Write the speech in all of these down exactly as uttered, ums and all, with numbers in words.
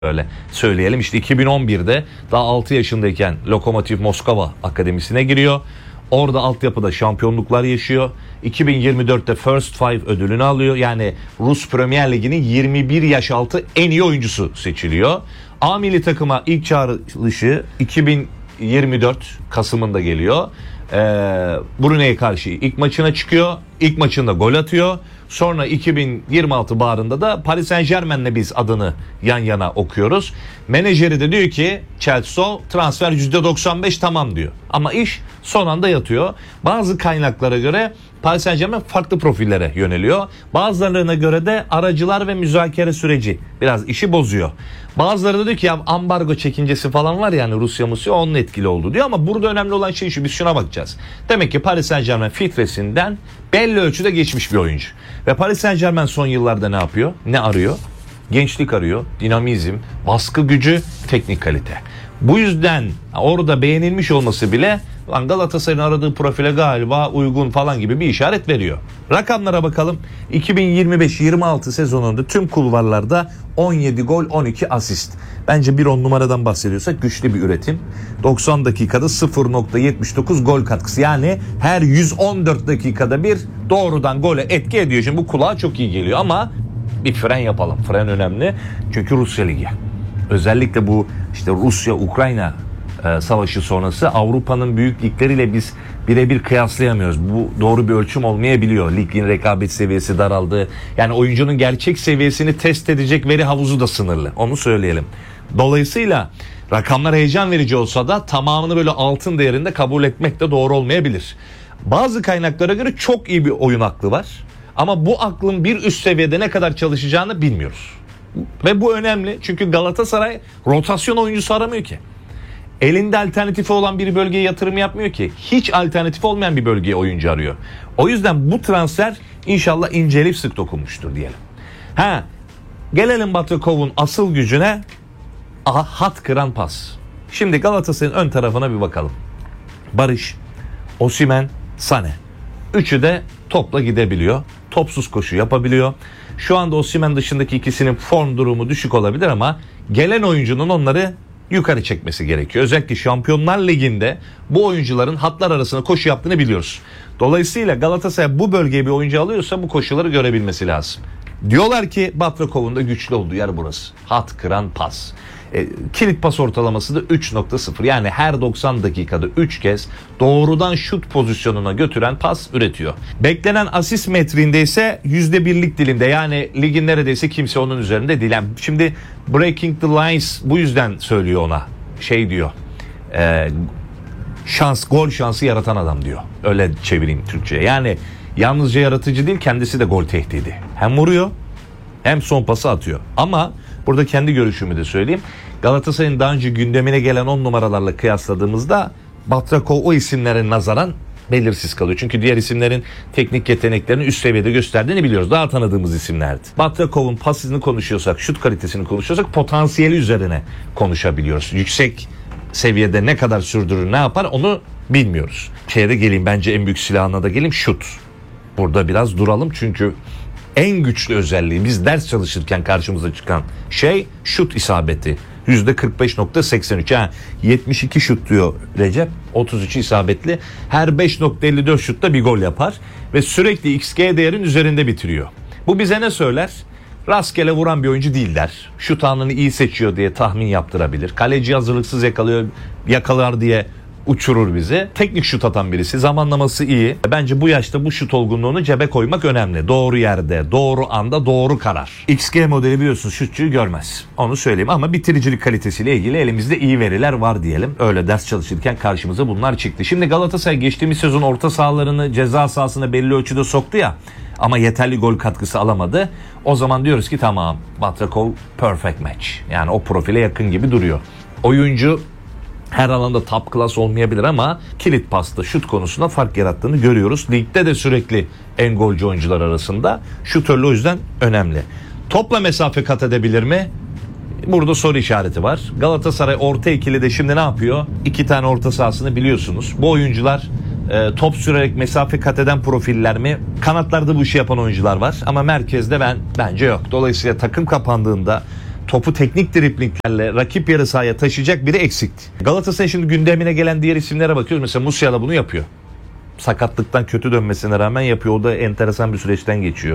Öyle söyleyelim. İşte iki bin on birde daha altı yaşındayken Lokomotiv Moskova Akademisi'ne giriyor. Orada altyapıda şampiyonluklar yaşıyor. iki bin yirmi dörtte First Five ödülünü alıyor. Yani Rus Premier Ligi'nin yirmi bir yaş altı en iyi oyuncusu seçiliyor. A milli takıma ilk çağrılışı iki bin yirmi dört Kasım'ında geliyor. Ee, Brunei'ye karşı ilk maçına çıkıyor. İlk maçında gol atıyor. Sonra iki bin yirmi altı baharında da Paris Saint-Germain'le biz adını yan yana okuyoruz. Menajeri de diyor ki Chelsea transfer yüzde doksan beş tamam diyor. Ama iş son anda yatıyor. Bazı kaynaklara göre Paris Saint-Germain farklı profillere yöneliyor. Bazılarına göre de aracılar ve müzakere süreci biraz işi bozuyor. Bazıları da diyor ki ya ambargo çekincesi falan var yani Rusya Musya onun etkili oldu diyor ama burada önemli olan şey şu, biz şuna bakacağız. Demek ki Paris Saint-Germain filtresinden belli ölçüde geçmiş bir oyuncu. Ve Paris Saint-Germain son yıllarda ne yapıyor? Ne arıyor? Gençlik arıyor, dinamizm, baskı gücü, teknik kalite. Bu yüzden orada beğenilmiş olması bile Galatasaray'ın aradığı profile galiba uygun falan gibi bir işaret veriyor. Rakamlara bakalım. iki bin yirmi beş yirmi altı sezonunda tüm kulvarlarda on yedi gol on iki asist. Bence bir on numaradan bahsediyorsak güçlü bir üretim. doksan dakikada sıfır virgül yetmiş dokuz gol katkısı. Yani her yüz on dört dakikada bir doğrudan gole etki ediyor. Şimdi bu kulağa çok iyi geliyor ama bir fren yapalım. Fren önemli. Çünkü Rusya Ligi. Özellikle bu işte Rusya-Ukrayna e, savaşı sonrası Avrupa'nın büyük ligleriyle biz birebir kıyaslayamıyoruz. Bu doğru bir ölçüm olmayabiliyor. Ligin rekabet seviyesi daraldı. Yani oyuncunun gerçek seviyesini test edecek veri havuzu da sınırlı. Onu söyleyelim. Dolayısıyla rakamlar heyecan verici olsa da tamamını böyle altın değerinde kabul etmek de doğru olmayabilir. Bazı kaynaklara göre çok iyi bir oyun aklı var. Ama bu aklın bir üst seviyede ne kadar çalışacağını bilmiyoruz. Ve bu önemli çünkü Galatasaray rotasyon oyuncusu aramıyor ki. Elinde alternatifi olan bir bölgeye yatırım yapmıyor ki. Hiç alternatifi olmayan bir bölgeye oyuncu arıyor. O yüzden bu transfer inşallah inceleyip sık dokunmuştur diyelim. Ha, gelelim Batrakov'un asıl gücüne. Aha, hat kıran pas. Şimdi Galatasaray'ın ön tarafına bir bakalım. Barış, Osimhen, Sané. Üçü de topla gidebiliyor. Topsuz koşu yapabiliyor. Şu anda Osimhen dışındaki ikisinin form durumu düşük olabilir ama gelen oyuncunun onları yukarı çekmesi gerekiyor. Özellikle Şampiyonlar Ligi'nde bu oyuncuların hatlar arasında koşu yaptığını biliyoruz. Dolayısıyla Galatasaray bu bölgeye bir oyuncu alıyorsa bu koşuları görebilmesi lazım. Diyorlar ki Batrakov'un da güçlü olduğu yer burası. Hat kıran pas. E, kilit pas ortalaması da üç nokta sıfır. Yani her doksan dakikada üç kez doğrudan şut pozisyonuna götüren pas üretiyor. Beklenen asist metriğinde ise yüzde birlik dilimde. Yani ligin neredeyse kimse onun üzerinde değil. Yani şimdi breaking the lines bu yüzden söylüyor ona. Şey diyor. E, şans, gol şansı yaratan adam diyor. Öyle çevireyim Türkçe'ye. Yani yalnızca yaratıcı değil, kendisi de gol tehdidi. Hem vuruyor hem son pası atıyor. Ama burada kendi görüşümü de söyleyeyim. Galatasaray'ın daha önce gündemine gelen on numaralarla kıyasladığımızda Batrakov o isimlere nazaran belirsiz kalıyor. Çünkü diğer isimlerin teknik yeteneklerini üst seviyede gösterdiğini biliyoruz. Daha tanıdığımız isimlerdi. Batrakov'un pas hızını konuşuyorsak, şut kalitesini konuşuyorsak potansiyeli üzerine konuşabiliyoruz. Yüksek seviyede ne kadar sürdürür, ne yapar onu bilmiyoruz. Şeye de geleyim, bence en büyük silahına da geleyim, şut. Burada biraz duralım çünkü en güçlü özelliği biz ders çalışırken karşımıza çıkan şey şut isabeti. yüzde kırk beş nokta seksen üç. Yani yetmiş iki şut diyor Recep. otuz üçü isabetli. Her beş nokta elli dört şutta bir gol yapar. Ve sürekli X G değerin üzerinde bitiriyor. Bu bize ne söyler? Rastgele vuran bir oyuncu değil der. Şut anını iyi seçiyor diye tahmin yaptırabilir. Kaleci hazırlıksız yakalıyor, yakalar diye uçurur bizi. Teknik şut atan birisi. Zamanlaması iyi. Bence bu yaşta bu şut olgunluğunu cebe koymak önemli. Doğru yerde, doğru anda, doğru karar. X G modeli biliyorsunuz şutçuyu görmez. Onu söyleyeyim ama bitiricilik kalitesiyle ilgili elimizde iyi veriler var diyelim. Öyle ders çalışırken karşımıza bunlar çıktı. Şimdi Galatasaray geçtiğimiz sezon orta sahalarını ceza sahasına belli ölçüde soktu ya. Ama yeterli gol katkısı alamadı. O zaman diyoruz ki tamam, Batrakov perfect match. Yani o profile yakın gibi duruyor. Oyuncu her alanda top class olmayabilir ama kilit pasta, şut konusunda fark yarattığını görüyoruz. Ligde de sürekli en golcü oyuncular arasında. Şutörlü o yüzden önemli. Topla mesafe kat edebilir mi? Burada soru işareti var. Galatasaray orta ikili de şimdi ne yapıyor? İki tane orta sahasını biliyorsunuz. Bu oyuncular e, top sürerek mesafe kat eden profiller mi? Kanatlarda bu işi yapan oyuncular var ama merkezde ben bence yok. Dolayısıyla takım kapandığında topu teknik driplinglerle rakip yarı sahaya taşıyacak biri eksikti. Galatasaray şimdi gündemine gelen diğer isimlere bakıyoruz. Mesela Musiala bunu yapıyor. Sakatlıktan kötü dönmesine rağmen yapıyor. O da enteresan bir süreçten geçiyor.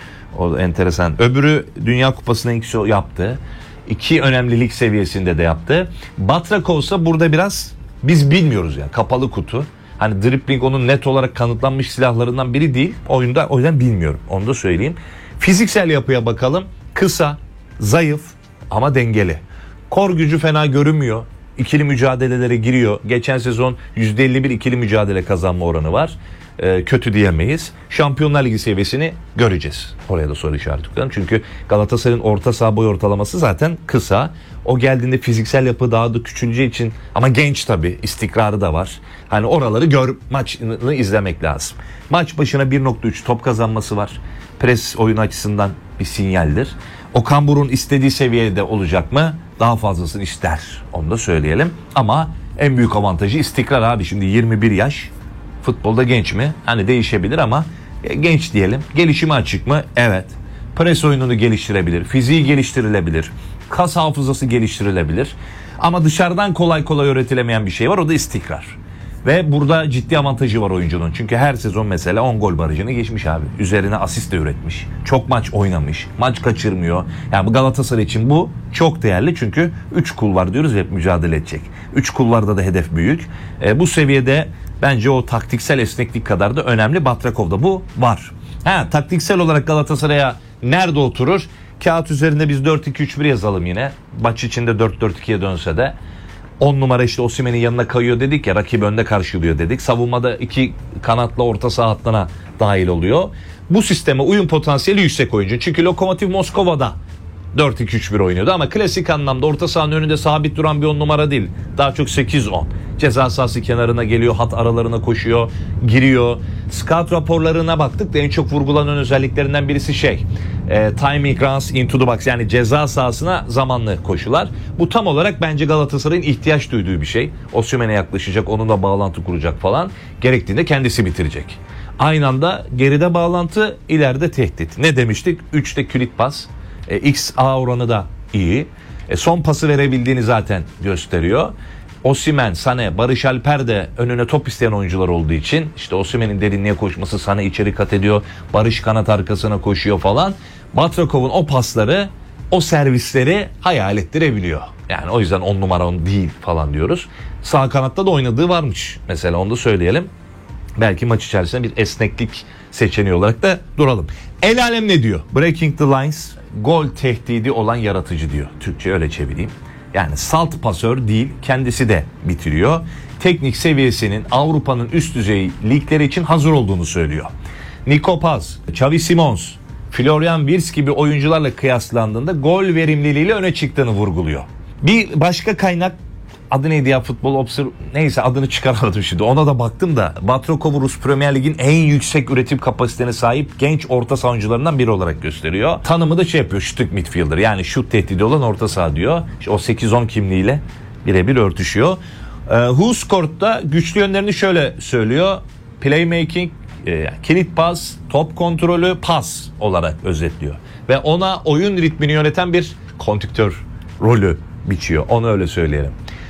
O da enteresan. Öbürü Dünya Kupası'nın ikisi yaptı. İki önemli lig seviyesinde de yaptı. Batrakov ise burada biraz biz bilmiyoruz yani. Kapalı kutu. Hani dribbling onun net olarak kanıtlanmış silahlarından biri değil. Oyunda o yüzden bilmiyorum. Onu da söyleyeyim. Fiziksel yapıya bakalım. Kısa, zayıf ama dengeli. Kor gücü fena görünmüyor. İkili mücadelelere giriyor. Geçen sezon yüzde elli bir ikili mücadele kazanma oranı var. Ee, kötü diyemeyiz. Şampiyonlar Ligi seviyesini göreceğiz. Oraya da soru işareti koyalım. Çünkü Galatasaray'ın orta saha boy ortalaması zaten kısa. O geldiğinde fiziksel yapı daha da küçüleceği için, ama genç tabii, istikrarı da var. Hani oraları gör, maçını izlemek lazım. Maç başına bir nokta üç top kazanması var. Pres oyun açısından bir sinyaldir. Okan Buruk'un istediği seviyede olacak mı? Daha fazlasını ister. Onu da söyleyelim. Ama en büyük avantajı istikrar abi. Şimdi yirmi bir yaş. Futbolda genç mi? Hani değişebilir ama genç diyelim. Gelişime açık mı? Evet. Pres oyununu geliştirebilir. Fiziği geliştirilebilir. Kas hafızası geliştirilebilir. Ama dışarıdan kolay kolay öğretilemeyen bir şey var. O da istikrar. Ve burada ciddi avantajı var oyuncunun. Çünkü her sezon mesela on gol barajını geçmiş abi. Üzerine asist de üretmiş. Çok maç oynamış. Maç kaçırmıyor. Yani bu Galatasaray için bu çok değerli. Çünkü üç kul var diyoruz ve hep mücadele edecek. üç kullarda da hedef büyük. E, bu seviyede bence o taktiksel esneklik kadar da önemli. Batrakov'da bu var. Ha, taktiksel olarak Galatasaray'a nerede oturur? Kağıt üzerinde biz dört iki üç bir yazalım yine. Maç içinde dört dört ikiye dönse de. on numara işte Osimhen'in yanına kayıyor dedik ya, rakibi önde karşılıyor dedik. Savunmada iki kanatla orta saha hattına dahil oluyor. Bu sisteme uyum potansiyeli yüksek oyuncu. Çünkü Lokomotiv Moskova'da dört iki üç bir oynuyordu ama klasik anlamda orta sahanın önünde sabit duran bir on numara değil. Daha çok sekiz on. Ceza sahası kenarına geliyor, hat aralarına koşuyor, giriyor. Scout raporlarına baktık da en çok vurgulanan özelliklerinden birisi şey. E, timing runs into the box, yani ceza sahasına zamanlı koşular. Bu tam olarak bence Galatasaray'ın ihtiyaç duyduğu bir şey. Osimhen'e yaklaşacak, onunla bağlantı kuracak falan. Gerektiğinde kendisi bitirecek. Aynı anda geride bağlantı, ileride tehdit. Ne demiştik? üçte kilit pas. E, X A oranı da iyi. E, son pası verebildiğini zaten gösteriyor. Osimhen, Sané, Barış Alper de önüne top isteyen oyuncular olduğu için işte Osimhen'in derinliğe koşması, Sané içeri kat ediyor. Barış kanat arkasına koşuyor falan. Batrakov'un o pasları, o servisleri hayal ettirebiliyor. Yani o yüzden on numara on değil falan diyoruz. Sağ kanatta da oynadığı varmış. Mesela onu da söyleyelim. Belki maç içerisinde bir esneklik seçeneği olarak da duralım. El alem ne diyor? Breaking the lines, gol tehdidi olan yaratıcı diyor. Türkçe öyle çevireyim. Yani salt pasör değil, kendisi de bitiriyor. Teknik seviyesinin Avrupa'nın üst düzey ligleri için hazır olduğunu söylüyor. Nico Paz, Xavi Simons, Florian Wirtz gibi oyuncularla kıyaslandığında gol verimliliğiyle öne çıktığını vurguluyor. Bir başka kaynak, adı neydi ya, futbol observ... Neyse adını çıkaramadım şimdi. Ona da baktım da Batrakov Rus Premier Lig'in en yüksek üretim kapasitesine sahip genç orta saha oyuncularından biri olarak gösteriyor. Tanımı da şey yapıyor, şut midfielder, yani şut tehdidi olan orta saha diyor. İşte o sekiz on kimliğiyle birebir örtüşüyor. Ee, Huskort'ta güçlü yönlerini şöyle söylüyor. Playmaking, e, kilit pas, top kontrolü, pas olarak özetliyor. Ve ona oyun ritmini yöneten bir konduktör rolü biçiyor. Onu öyle söyleyelim.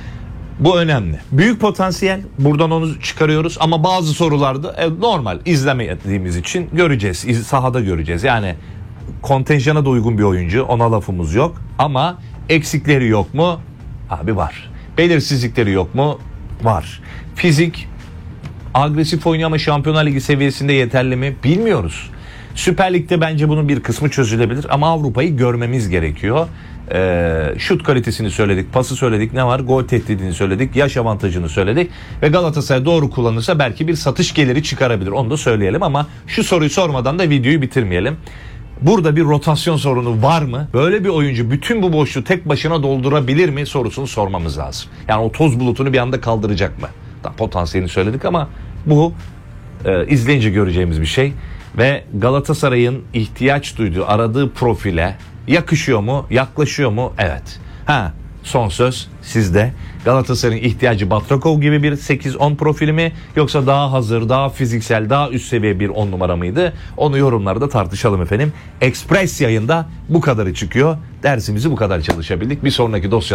Bu önemli. Büyük potansiyel. Buradan onu çıkarıyoruz. Ama bazı sorularda e, normal izlemediğimiz için göreceğiz. İz, sahada göreceğiz. Yani kontenjana da uygun bir oyuncu. Ona lafımız yok. Ama eksikleri yok mu? Abi var. Belirsizlikleri yok mu? Var. Fizik agresif oynuyor ama Şampiyonlar Ligi seviyesinde yeterli mi? Bilmiyoruz. Süper Lig'de bence bunun bir kısmı çözülebilir. Ama Avrupa'yı görmemiz gerekiyor. Ee, şut kalitesini söyledik, pası söyledik, ne var? Gol tehdidini söyledik, yaş avantajını söyledik ve Galatasaray doğru kullanırsa belki bir satış geliri çıkarabilir. Onu da söyleyelim ama şu soruyu sormadan da videoyu bitirmeyelim. Burada bir rotasyon sorunu var mı? Böyle bir oyuncu bütün bu boşluğu tek başına doldurabilir mi sorusunu sormamız lazım. Yani o toz bulutunu bir anda kaldıracak mı? Daha potansiyelini söyledik ama bu e, izleyince göreceğimiz bir şey ve Galatasaray'ın ihtiyaç duyduğu, aradığı profile yakışıyor mu? Yaklaşıyor mu? Evet. Ha, son söz sizde. Galatasaray'ın ihtiyacı Batrakov gibi bir sekiz on profili mi, yoksa daha hazır, daha fiziksel, daha üst seviye bir on numara mıydı? Onu yorumlarda tartışalım efendim. Express yayında bu kadarı çıkıyor. Dersimizi bu kadar çalışabildik. Bir sonraki dosya